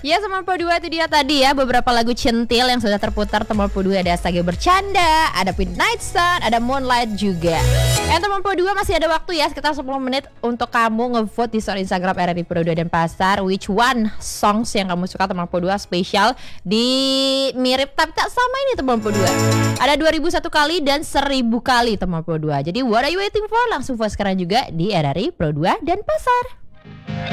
Ya teman Po 2 itu dia tadi ya beberapa lagu centil yang sudah terputar teman Po 2. Ada Astaga Bercanda, ada Midnight Sun, ada Moonlight juga. Teman Po 2 masih ada waktu ya sekitar 10 menit untuk kamu ngevote di story Instagram RRI Pro 2 Denpasar. Which one songs yang kamu suka teman Po 2 spesial di mirip tapi tak sama ini teman Po 2. Ada 2001 kali dan 1000 kali teman Po 2. Jadi what are you waiting for? Langsung vote sekarang juga di RRI Pro 2 Denpasar.